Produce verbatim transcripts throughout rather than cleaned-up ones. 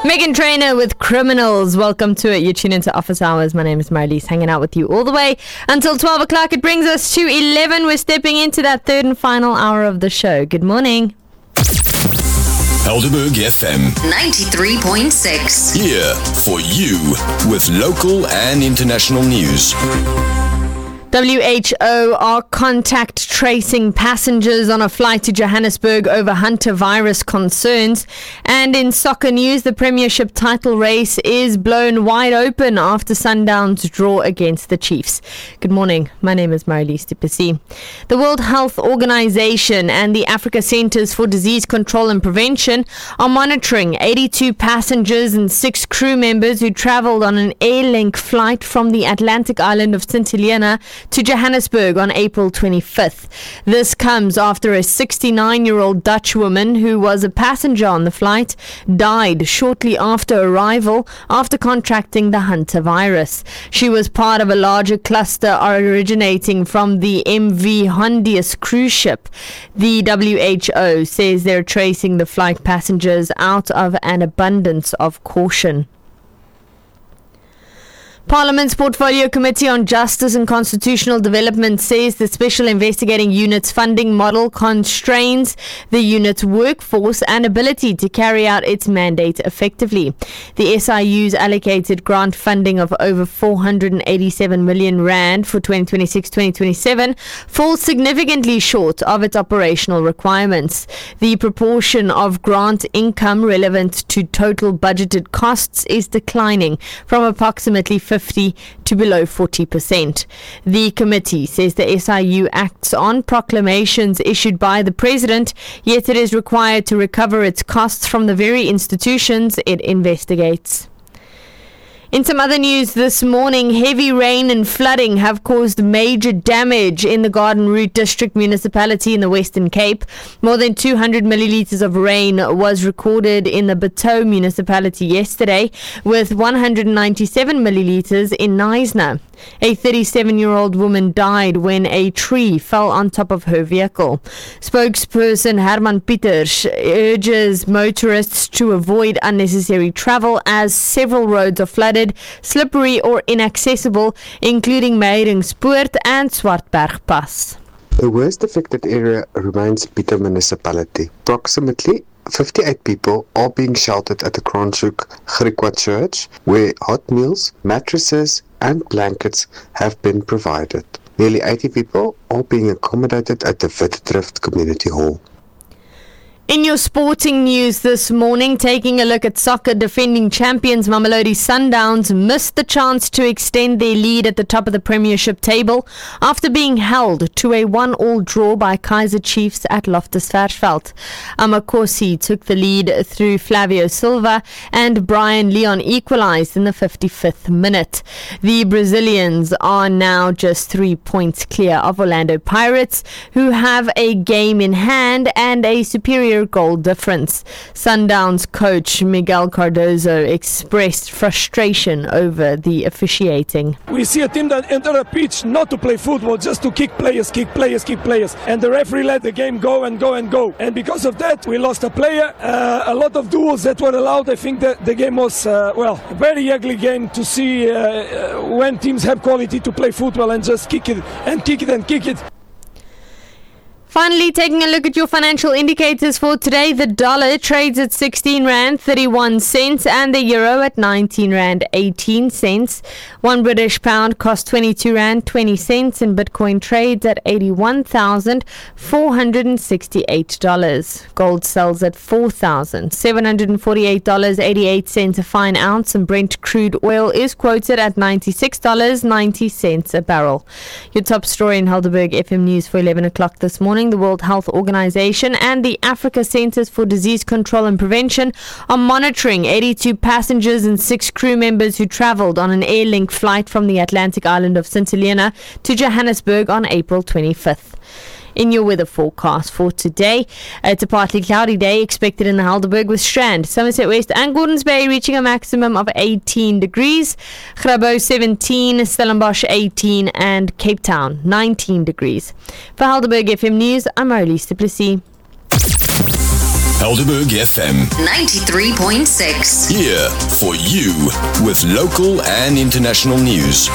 Meghan Trainor with Criminals. Welcome to it. You're tuned into Office Hours. My name is Marlies, hanging out with you all the way until twelve o'clock. It brings us to eleven. We're stepping into that third and final hour of the show. Good morning. Helderberg F M ninety-three point six. Here for you with local and international news. W H O are contact tracing passengers on a flight to Johannesburg over hantavirus concerns. And in soccer news, the Premiership title race is blown wide open after Sundown's draw against the Chiefs. Good morning. My name is Marlies du Plessis. The World Health Organization and the Africa Centers for Disease Control and Prevention are monitoring eighty-two passengers and six crew members who traveled on an Airlink flight from the Atlantic island of Saint Helena to Johannesburg on April twenty-fifth. This comes after a sixty-nine-year-old Dutch woman who was a passenger on the flight died shortly after arrival after contracting the hantavirus. She was part of a larger cluster originating from the M V Hondius cruise ship. The W H O says they're tracing the flight passengers out of an abundance of caution. Parliament's Portfolio Committee on Justice and Constitutional Development says the Special Investigating Unit's funding model constrains the unit's workforce and ability to carry out its mandate effectively. The S I U's allocated grant funding of over four hundred eighty-seven million rand for twenty twenty-six twenty twenty-seven falls significantly short of its operational requirements. The proportion of grant income relevant to total budgeted costs is declining from approximately fifty to below forty percent. The committee says the S I U acts on proclamations issued by the president, yet it is required to recover its costs from the very institutions it investigates. In some other news this morning, heavy rain and flooding have caused major damage in the Garden Route District Municipality in the Western Cape. More than two hundred millilitres of rain was recorded in the Bateau Municipality yesterday, with one hundred ninety-seven millilitres in Knysna. A thirty-seven-year-old woman died when a tree fell on top of her vehicle. Spokesperson Herman Pieters urges motorists to avoid unnecessary travel as several roads are flooded, slippery or inaccessible, including Meiringspoort and Swartberg Pass. The worst affected area remains Pieter Municipality. Approximately fifty-eight people are being sheltered at the Kranshoek Griekwa Church, where hot meals, mattresses and blankets have been provided. Nearly eighty people are being accommodated at the Wittdrift Community Hall. In your sporting news this morning, taking a look at soccer, defending champions Mamelodi Sundowns missed the chance to extend their lead at the top of the Premiership table after being held to a one-all draw by Kaizer Chiefs at Loftus Versfeld. Amakosi took the lead through Flavio Silva and Brian Leon equalized in the fifty-fifth minute. The Brazilians are now just three points clear of Orlando Pirates, who have a game in hand and a superior goal difference. Sundowns coach Miguel Cardozo expressed frustration over the officiating. We see a team that entered a pitch not to play football, just to kick players, kick players, kick players. And the referee let the game go and go and go. And because of that, we lost a player. Uh, a lot of duels that were allowed. I think that the game was, uh, well, a very ugly game to see uh, uh, when teams have quality to play football and just kick it and kick it and kick it. Finally, taking a look at your financial indicators for today, the dollar trades at sixteen rand thirty-one cents and the euro at nineteen rand eighteen cents. One British pound costs twenty-two rand twenty cents and Bitcoin trades at eighty-one thousand four hundred sixty-eight dollars. Gold sells at four thousand seven hundred forty-eight dollars and eighty-eight cents a fine ounce, and Brent crude oil is quoted at ninety-six dollars and ninety cents a barrel. Your top story in Helderberg F M News for eleven o'clock this morning. The World Health Organization and the Africa Centers for Disease Control and Prevention are monitoring eighty-two passengers and six crew members who traveled on an Airlink flight from the Atlantic island of Saint Helena to Johannesburg on April twenty-fifth. In your weather forecast for today, it's a partly cloudy day expected in the Helderberg with Strand, Somerset West and Gordons Bay reaching a maximum of eighteen degrees, Grabo seventeen, Stellenbosch eighteen and Cape Town nineteen degrees. For Helderberg F M News, I'm Marlies du Plessis. Helderberg F M. ninety-three point six. Here for you with local and international news.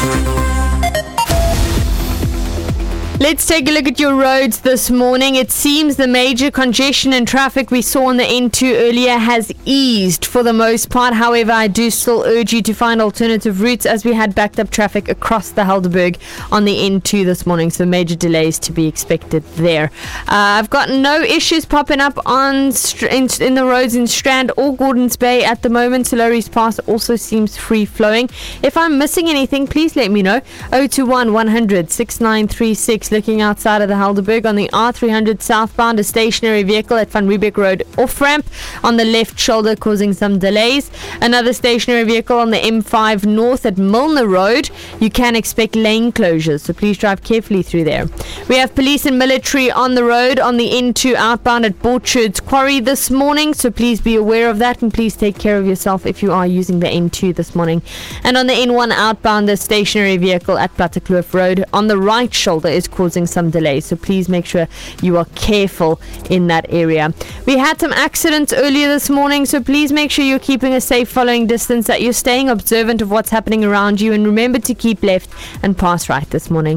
Let's take a look at your roads this morning. It seems the major congestion and traffic we saw on the N two earlier has eased for the most part. However, I do still urge you to find alternative routes as we had backed up traffic across the Helderberg on the N two this morning. So major delays to be expected there. Uh, I've got no issues popping up on Str- in, in the roads in Strand or Gordons Bay at the moment. Solari's Pass also seems free flowing. If I'm missing anything, please let me know. oh two one, one hundred, six nine three six. Looking outside of the Helderberg on the R three hundred southbound, a stationary vehicle at Van Riebeek Road off-ramp on the left shoulder causing some delays. Another stationary vehicle on the M five north at Milner Road. You can expect lane closures, so please drive carefully through there. We have police and military on the road on the N two outbound at Borchard's Quarry this morning, so please be aware of that and please take care of yourself if you are using the N two this morning. And on the N one outbound, the stationary vehicle at Plattekloof Road on the right shoulder is causing some delays, so please make sure you are careful in that area. We had some accidents earlier this morning, so please make sure you're keeping a safe following distance, that you're staying observant of what's happening around you, and remember to keep left and pass right this morning.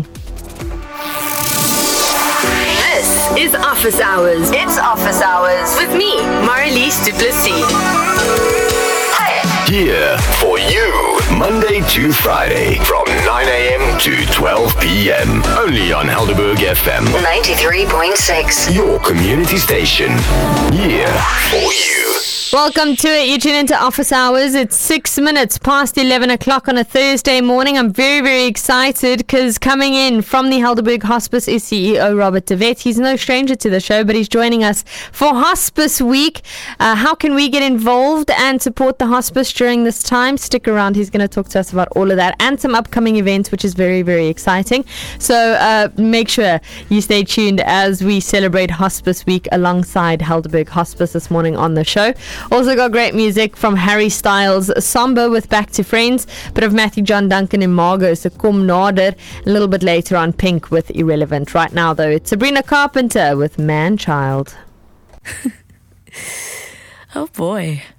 This is Office Hours. It's Office Hours with me, Marlies Duplessis. Here for you, Monday to Friday from nine a.m. to twelve p.m. Only on Helderberg F M. ninety-three point six. Your community station. Here for you. Welcome to it. You tune into Office Hours. It's six minutes past eleven o'clock on a Thursday morning. I'm very, very excited because coming in from the Helderberg Hospice is C E O Robert de Wet. He's no stranger to the show, but he's joining us for Hospice Week. Uh, how can we get involved and support the hospice during this time? Stick around. He's going to talk to us about all of that and some upcoming events, which is very, very exciting. So uh, make sure you stay tuned as we celebrate Hospice Week alongside Helderberg Hospice this morning on the show. Also got great music from Harry Styles, Samba with Back to Friends, bit of Matthew John Duncan and Margot, so Kom Nader, a little bit later on Pink with Irrelevant. Right now though, it's Sabrina Carpenter with Man Child. Oh boy.